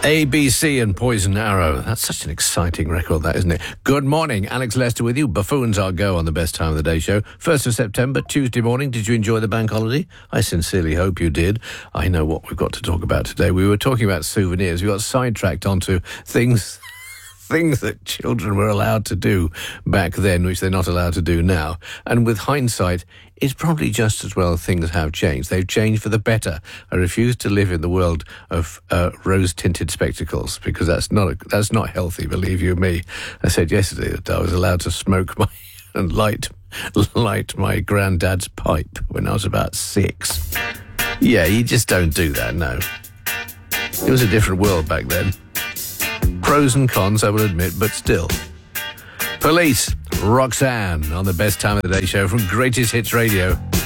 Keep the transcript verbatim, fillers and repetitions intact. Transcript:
A B C and Poison Arrow. That's such an exciting record, that, isn't it? Good morning. Alex Lester with you. Buffoons Are Go on the Best Time of the Day show. first of September, Tuesday morning. Did you enjoy the bank holiday? I sincerely hope you did. I know what we've got to talk about today. We were talking about souvenirs. We got sidetracked onto things... things that children were allowed to do back then, which they're not allowed to do now. And with hindsight, it's probably just as well things have changed. They've changed for the better. I refuse to live in the world of uh, rose-tinted spectacles, because that's not a, that's not healthy, believe you me. I said yesterday that I was allowed to smoke my and light light my granddad's pipe when I was about six. Yeah, you just don't do that, no. It was a different world back then. Pros and cons, I will admit, but still. Police, Roxanne, on the Best Time of the Day show from Greatest Hits Radio.